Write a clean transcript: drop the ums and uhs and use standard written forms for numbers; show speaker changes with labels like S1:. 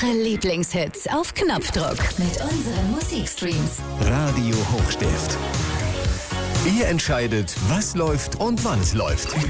S1: Ihre Lieblingshits auf Knopfdruck mit unseren Musikstreams.
S2: Radio Hochstift. Ihr entscheidet, was läuft und wann es läuft.